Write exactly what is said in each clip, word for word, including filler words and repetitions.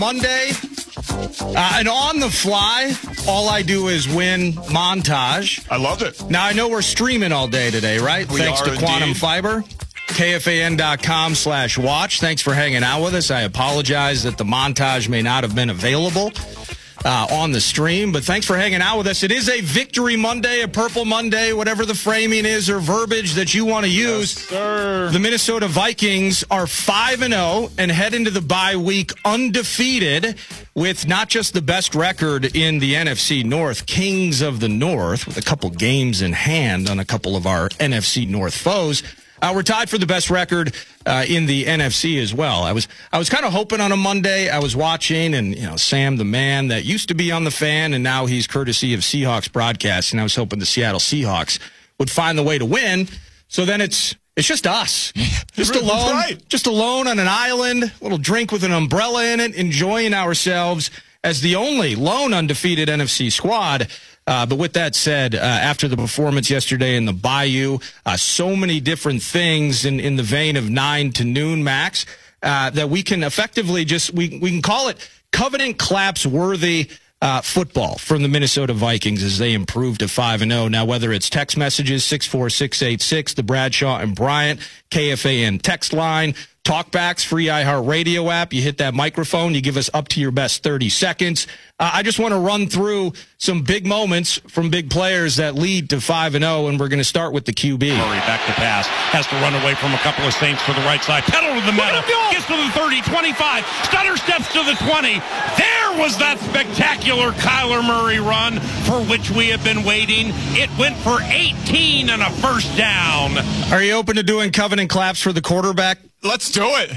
Monday, uh, and on the fly, all I do is win montage. I love it. Now, I know we're streaming all day today, right? We Thanks are to Quantum indeed. Fiber. K F A N dot com slash watch. Thanks for hanging out with us. I apologize that the montage may not have been available uh, on the stream, but thanks for hanging out with us. It is a Victory Monday, a Purple Monday, whatever the framing is or verbiage that you want to use. Yes, sir. The Minnesota Vikings are five and oh and head into the bye week undefeated with not just the best record in the N F C North, Kings of the North, with a couple games in hand on a couple of our N F C North foes. Uh, we're tied for the best record uh, in the N F C as well. I was I was kind of hoping on a Monday. I was watching, and you know, Sam, the man that used to be on the Fan, and now he's courtesy of Seahawks broadcast. And I was hoping the Seattle Seahawks would find the way to win. So then it's it's just us, just alone, right. just alone on an island, a little drink with an umbrella in it, enjoying ourselves as the only lone undefeated N F C squad. Uh, but with that said, uh, after the performance yesterday in the Bayou, uh, so many different things in, in the vein of nine to noon, Max, uh, that we can effectively just, we, we can call it covenant collapse worthy uh, football from the Minnesota Vikings as they improve to five and oh. Now, whether it's text messages, six four six eight six, the Bradshaw and Bryant, K F A N text line, talkbacks, free iHeartRadio app. You hit that microphone, you give us up to your best thirty seconds. Uh, I just want to run through some big moments from big players that lead to five and oh, and we're going to start with the Q B. Murray back to pass. Has to run away from a couple of Saints to the right side. Pedal to the metal. Gets to the thirty, twenty-five. Stutter steps to the twenty. There was that spectacular Kyler Murray run for which we have been waiting. It went for eighteen and a first down. Are you open to doing covenant claps for the quarterback? Let's do it.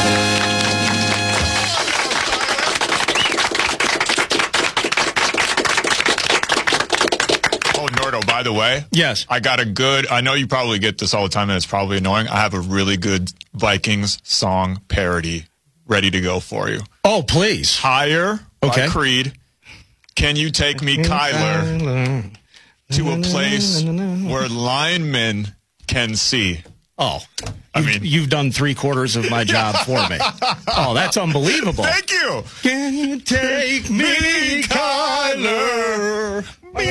Oh, Nordo, by the way. Yes. I got a good, I know you probably get this all the time and it's probably annoying. I have a really good Vikings song parody ready to go for you. Oh, please. Higher Okay. by Creed. Can you take me, Kyler, to a place where linemen can see? Oh, I you've, mean- you've done three quarters of my job for me. Oh, that's unbelievable. Thank you. Can you take me, Kyler?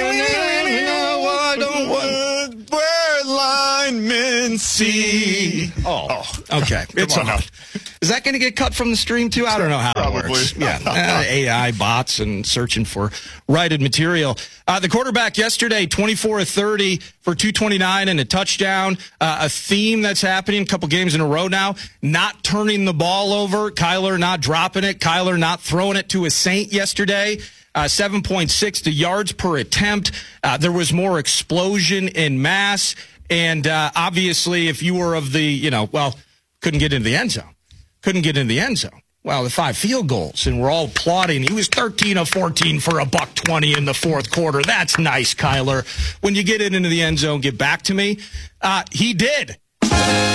I don't want where linemen see. Oh, okay. It's on on. now. Is that going to get cut from the stream too? I don't know how Probably. it works. Yeah, uh, A I bots and searching for righted material. Uh, the quarterback yesterday, twenty-four of thirty for two twenty-nine and a touchdown. Uh, a theme that's happening a couple games in a row now. Not turning the ball over. Kyler not dropping it. Kyler not throwing it to a Saint yesterday. Uh, seven point six to yards per attempt. Uh, there was more explosion in mass. And uh, obviously, if you were of the, you know, well, couldn't get into the end zone. Couldn't get in the end zone. Well, the five field goals, and we're all applauding. He was thirteen of fourteen for a buck twenty in the fourth quarter. That's nice, Kyler. When you get it into the end zone, get back to me. Uh, he did. He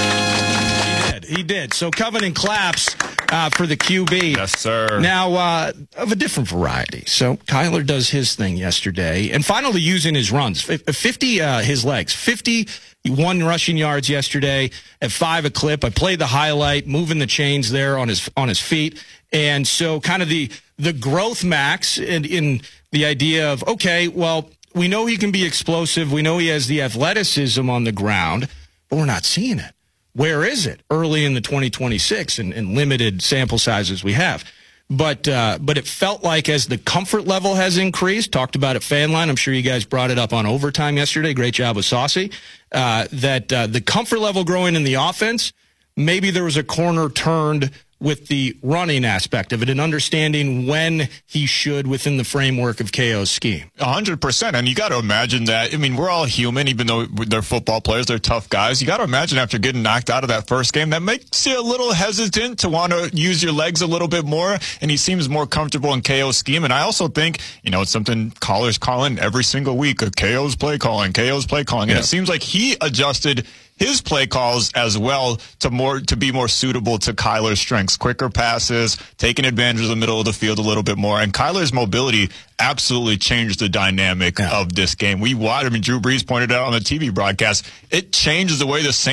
did. He did. So covenant claps uh, for the Q B. Yes, sir. Now, uh, of a different variety. So Kyler does his thing yesterday, and finally using his runs. fifty, uh, his legs. fifty-one rushing yards yesterday at five a clip. I played the highlight, moving the chains there on his on his feet. And so kind of the the growth, Max, in, in the idea of, okay, well, we know he can be explosive. We know he has the athleticism on the ground, but we're not seeing it. Where is it early in the twenty twenty-six and, and limited sample sizes we have? But uh, but it felt like as the comfort level has increased, talked about it fan line. I'm sure you guys brought it up on overtime yesterday. Great job with Saucy. Uh, that uh, the comfort level growing in the offense, maybe there was a corner turned with the running aspect of it and understanding when he should within the framework of K O's scheme. A hundred percent. And you got to imagine that. I mean, we're all human, even though they're football players, they're tough guys. You got to imagine after getting knocked out of that first game, that makes you a little hesitant to want to use your legs a little bit more. And he seems more comfortable in K O's scheme. And I also think, you know, it's something callers calling every single week, K O's play calling, K O's play calling. And Yeah. it seems like he adjusted his play calls as well to more to be more suitable to Kyler's strengths, quicker passes, taking advantage of the middle of the field a little bit more. And Kyler's mobility absolutely changed the dynamic yeah. of this game. We watched, I mean, Drew Brees pointed out on the T V broadcast, it changes the way the Saints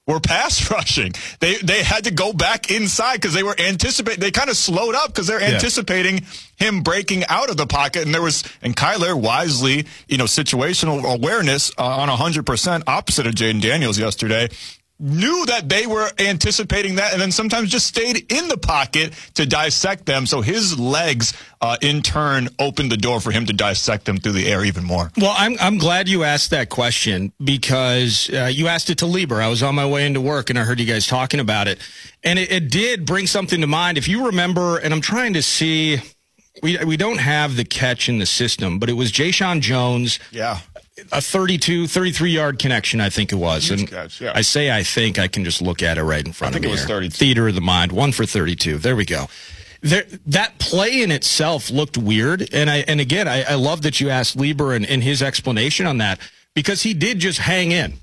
were pass rushing. They they had to go back inside because they were anticipating. They kind of slowed up because they're Yeah. anticipating him breaking out of the pocket. And there was, and Kyler wisely, you know, situational awareness uh, on one hundred percent opposite of Jaden Daniels yesterday. Knew that they were anticipating that, and then sometimes just stayed in the pocket to dissect them. So his legs, uh, in turn, opened the door for him to dissect them through the air even more. Well, I'm I'm glad you asked that question because uh, you asked it to Lieber. I was on my way into work, and I heard you guys talking about it. And it, it did bring something to mind. If you remember, and I'm trying to see, we we don't have the catch in the system, but it was Jayshon Jones. Yeah. A thirty-two, thirty-three-yard connection, I think it was. Huge and catch, yeah. I say I think. I can just look at it right in front I think of me it was here. thirty-two. Theater of the mind, one for thirty-two. There we go. There, that play in itself looked weird. And, I, and again, I, I love that you asked Lieber and, and his explanation on that because he did just hang in.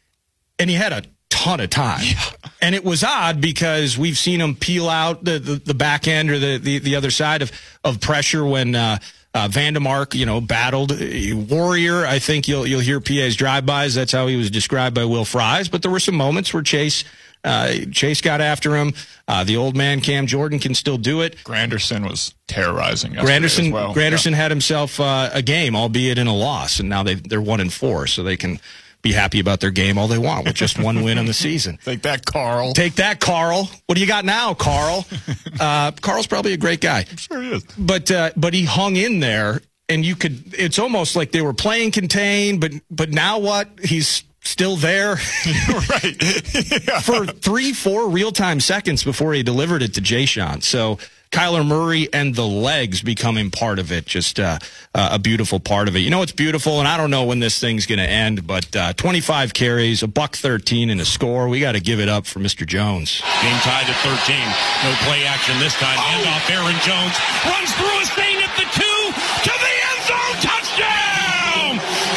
And he had a ton of time. Yeah. And it was odd because we've seen him peel out the, the, the back end or the, the, the other side of, of pressure when uh, – Uh, Vandemark, you know, battled a warrior. I think you'll you'll hear P A's drive-bys. That's how he was described by Will Fries. But there were some moments where Chase uh, Chase got after him. Uh, the old man Cam Jordan can still do it. Granderson was terrorizing yesterday Granderson as well. Granderson Yeah. had himself uh, a game, albeit in a loss, and now they they're one and four, so they can be happy about their game all they want with just one win on the season. Take that, Carl. Take that, Carl. What do you got now, Carl? Uh, Carl's probably a great guy. I'm sure he is. But uh, but he hung in there, and you could. It's almost like they were playing contained. But but now what? He's still there Right. Yeah. for three, four real time seconds before he delivered it to Jayshon. So Kyler Murray and the legs becoming part of it, just uh, uh, a beautiful part of it. You know what's beautiful, and I don't know when this thing's going to end, but uh, twenty-five carries, a buck thirteen, and a score. We got to give it up for Mister Jones. Game tied at thirteen. No play action this time. Hand off Aaron Jones. Runs through a stain at the two. To the end zone. Touchdown!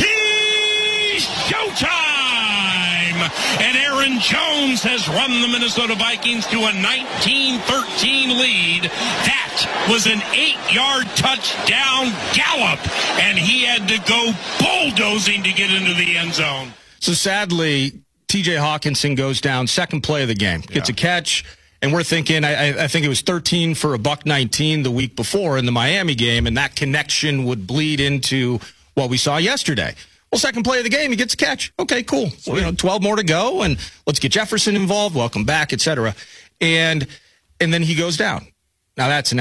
He's showtime! And Aaron Jones has run the Minnesota Vikings to a nineteen thirteen lead. That was an eight-yard touchdown gallop, and he had to go bulldozing to get into the end zone. So sadly, T J Hawkinson goes down, second play of the game, gets Yeah. a catch, and we're thinking, I, I think it was thirteen for a buck nineteen the week before in the Miami game, and that connection would bleed into what we saw yesterday. Well, second play of the game, he gets a catch. Okay, cool. Well, you know, twelve more to go, and let's get Jefferson involved. Welcome back, et cetera. And and then he goes down. Now that's an